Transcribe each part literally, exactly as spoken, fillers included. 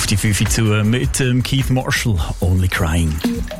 die fünf zu mit ähm, Keith Marshall, Only Crying.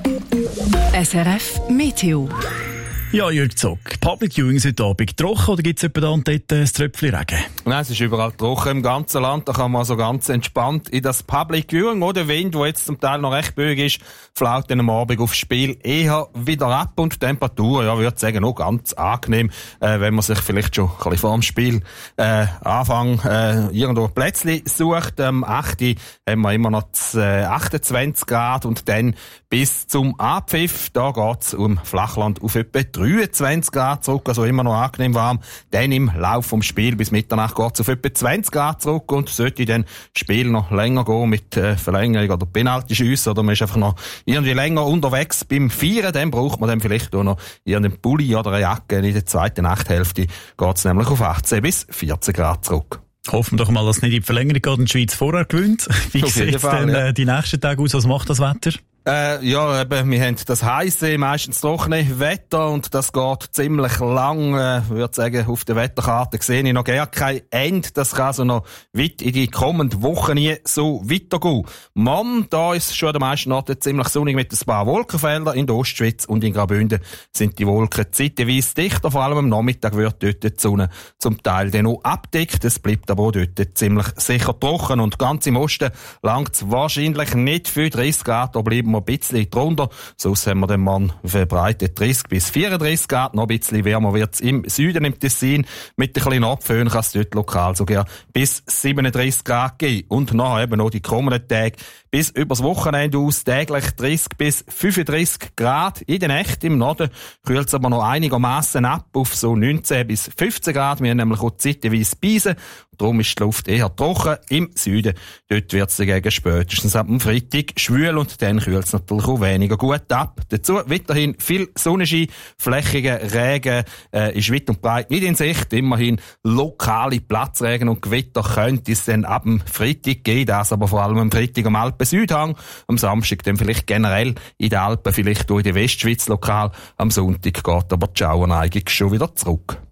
S R F Meteo. Ja, Jürg Zock, Public Viewing heute Abend trocken oder gibt es etwa da und dort ein Tröpfchen Regen? Nein, es ist überall trocken im ganzen Land. Da kann man also ganz entspannt in das Public Viewing. Oder der Wind, der jetzt zum Teil noch recht böig ist, flaut dann am Abend aufs Spiel eher wieder ab. Und die Temperatur, ja, würde ich sagen, auch ganz angenehm, äh, wenn man sich vielleicht schon ein bisschen vor dem Spiel äh, Anfang äh, irgendwo ein Plätzchen sucht. Am achten haben wir immer noch äh, achtundzwanzig Grad und dann bis zum Abpfiff, da geht's um Flachland auf etwa dreiundzwanzig Grad zurück, also immer noch angenehm warm. Dann im Lauf vom Spiel bis Mitternacht geht's auf etwa zwanzig Grad zurück und sollte dann das Spiel noch länger gehen mit äh, Verlängerung oder Penalty-Schüsse oder man ist einfach noch irgendwie länger unterwegs beim Feiern, dann braucht man dann vielleicht auch noch irgendeinen Pulli oder eine Jacke. In der zweiten Nachthälfte geht's nämlich auf achtzehn bis vierzehn Grad zurück. Hoffen wir doch mal, dass es nicht in die Verlängerung geht und die Schweiz vorher gewinnt. Wie sieht denn äh, die nächsten Tage aus? Was macht das Wetter? Äh, ja, eben, wir haben das heisse, meistens trockene Wetter und das geht ziemlich lang, äh, würde sagen, auf der Wetterkarte sehe ich noch gar kein Ende. Das kann also noch weit in die kommenden Wochen nie so weitergehen. Morgen, da ist schon an den meisten Orten ziemlich sonnig mit ein paar Wolkenfeldern. In der Ostschweiz und in Graubünden sind die Wolken zeitweise dichter, vor allem am Nachmittag wird dort die Sonne zum Teil dann noch abdeckt. Es bleibt aber auch dort ziemlich sicher trocken und ganz im Osten langt es wahrscheinlich nicht für dreißig Grad, da bleiben wir ein bisschen drunter. Sonst haben wir den Mann verbreitet dreißig bis vierunddreißig Grad. Noch ein bisschen wärmer wird's im Süden, im Tessin. Mit ein bisschen Abföhn kann es dort lokal sogar bis siebenunddreißig Grad gehen. Und nachher eben noch die kommenden Tage bis übers Wochenende aus täglich dreißig bis fünfunddreißig Grad. In der Nacht im Norden kühlt es aber noch einigermaßen ab auf so neunzehn bis fünfzehn Grad. Wir haben nämlich auch zeitweise Beisen. Darum ist die Luft eher trocken. Im Süden, dort wird es dagegen spätestens ab dem Freitag schwül und dann kühlt es natürlich auch weniger gut ab. Dazu weiterhin viel Sonnenschein, flächiger Regen äh, ist weit und breit nicht in Sicht. Immerhin lokale Platzregen und Gewitter könnte es dann ab dem Freitag geben, das aber vor allem am Freitag am Alpen-Südhang, am Samstag dann vielleicht generell in den Alpen, vielleicht auch in der Westschweiz lokal. Am Sonntag geht aber die Schauerneigung schon wieder zurück.